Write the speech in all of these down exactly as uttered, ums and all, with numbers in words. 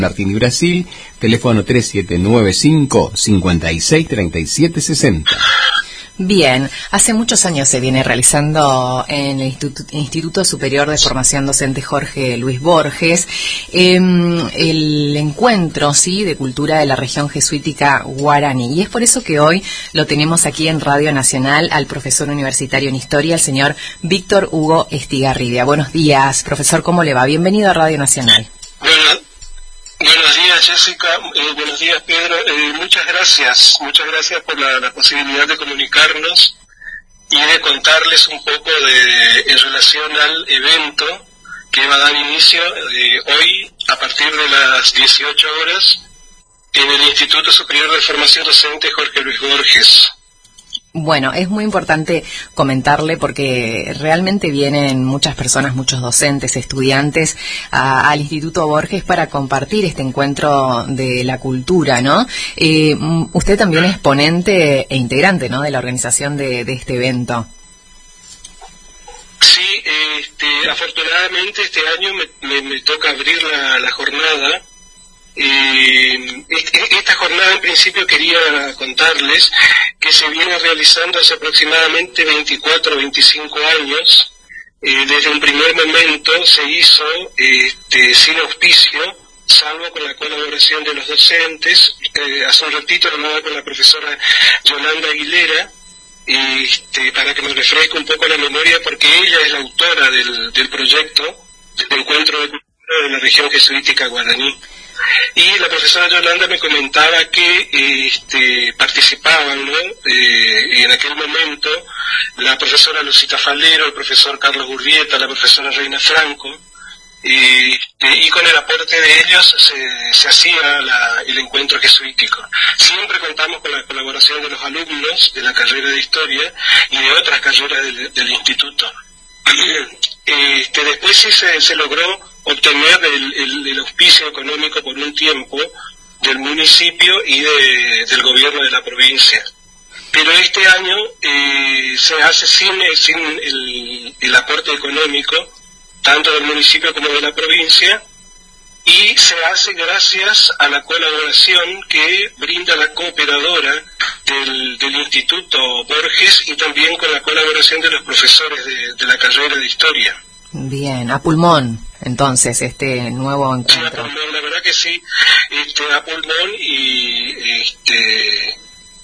Martín y Brasil, teléfono tres siete nueve cinco, cinco seis, tres siete seis cero. Bien, hace muchos años se viene realizando en el Instituto, Instituto Superior de Formación Docente Jorge Luis Borges eh, el encuentro, sí, de cultura de la región jesuítica guaraní, y es por eso que hoy lo tenemos aquí en Radio Nacional al profesor universitario en Historia, el señor Víctor Hugo Estigarribia. Buenos días, profesor, ¿cómo le va? Bienvenido a Radio Nacional. Bueno. Buenos días, Jessica. Eh, buenos días, Pedro. Eh, muchas gracias. Muchas gracias por la, la posibilidad de comunicarnos y de contarles un poco de en relación al evento que va a dar inicio eh, hoy a partir de las dieciocho horas en el Instituto Superior de Formación Docente Jorge Luis Borges. Bueno, es muy importante comentarle porque realmente vienen muchas personas, muchos docentes, estudiantes a, al Instituto Borges para compartir este encuentro de la cultura, ¿no? Eh, usted también es ponente e integrante, ¿no?, de la organización de, de este evento. Sí, este, afortunadamente este año me, me, me toca abrir la, la jornada. Eh, esta jornada en principio quería contarles que se viene realizando hace aproximadamente veinticuatro o veinticinco años. Eh, desde un primer momento se hizo este, sin auspicio, salvo con la colaboración de los docentes. Eh, hace un ratito hablaba con la profesora Yolanda Aguilera, este, para que me refresque un poco la memoria, porque ella es la autora del, del proyecto del Encuentro de Cultura de la Región Jesuítica Guaraní. Y la profesora Yolanda me comentaba que este, participaban, ¿no?, eh, en aquel momento la profesora Lucita Falero, el profesor Carlos Urrieta, la profesora Reina Franco, y, y con el aporte de ellos se, se hacía la, el encuentro jesuítico. Siempre contamos con la colaboración de los alumnos de la carrera de Historia y de otras carreras del, del instituto. Este, después sí se, se logró obtener el, el, el auspicio económico por un tiempo del municipio y de, del gobierno de la provincia. Pero este año eh, se hace sin, sin el, el aporte económico, tanto del municipio como de la provincia, y se hace gracias a la colaboración que brinda la cooperadora del, del Instituto Borges y también con la colaboración de los profesores de, de la carrera de Historia. Bien, a pulmón, entonces, este nuevo encuentro. Sí, a pulmón, la verdad que sí, este, a pulmón y, este,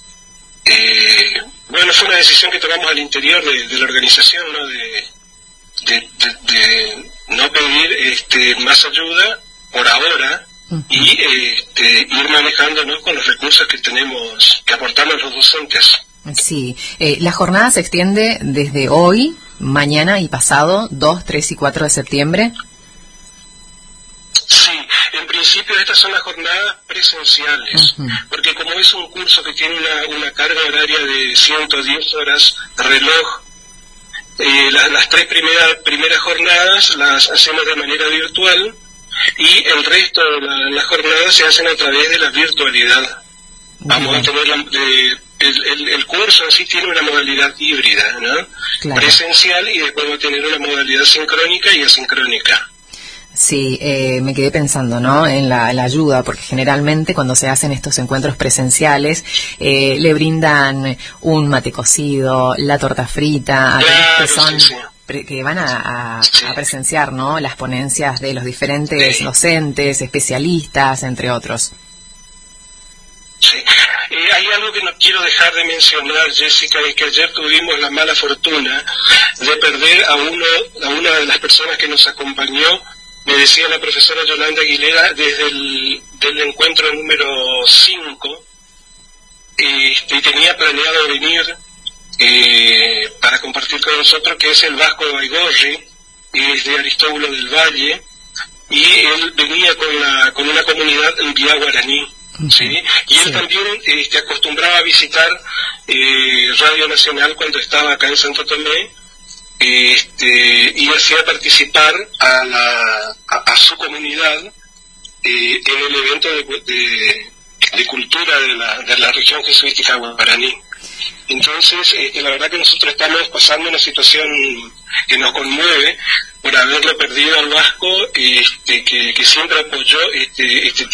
eh, bueno, fue una decisión que tomamos al interior de, de la organización, ¿no?, de, de, de, de no pedir este, más ayuda por ahora, uh-huh, y este, ir manejándonos con los recursos que tenemos, que aportamos los docentes. Sí, eh, la jornada se extiende desde hoy, mañana y pasado, dos, tres y cuatro de septiembre. Sí, en principio estas son las jornadas presenciales, uh-huh, porque como es un curso que tiene una, una carga horaria de ciento diez horas reloj, eh, la, las tres primeras, primeras jornadas las hacemos de manera virtual y el resto de la, las jornadas se hacen a través de la virtualidad. Vamos uh-huh. a tener la, de, el, el, el curso en sí tiene una modalidad híbrida, ¿no? Claro. Presencial, y después va a tener una modalidad sincrónica y asincrónica. Sí, eh, me quedé pensando, ¿no?, en la, la ayuda, porque generalmente cuando se hacen estos encuentros presenciales eh, le brindan un mate cocido, la torta frita, claro, que son sí, sí. pre, que van a, a, sí. a presenciar, ¿no?, las ponencias de los diferentes sí. docentes, especialistas, entre otros. Sí. Eh, hay algo que no quiero dejar de mencionar, Jessica, es que ayer tuvimos la mala fortuna de perder a uno, a una de las personas que nos acompañó. Me decía la profesora Yolanda Aguilera desde el del encuentro número cinco, este, y tenía planeado venir eh, para compartir con nosotros, que es el Vasco de Baigorri, es de Aristóbulo del Valle, y él venía con la con una comunidad en Vía Guaraní. ¿Sí? Y él sí. también este, acostumbraba a visitar eh, Radio Nacional cuando estaba acá en Santo Tomé, este, y hacía participar a, la, a, a su comunidad eh, en el evento de, de, de cultura de la, de la región jesuítica guaraní. Entonces, este, la verdad que nosotros estamos pasando una situación que nos conmueve por haberlo perdido al Vasco, este, que, que siempre apoyó este, este tipo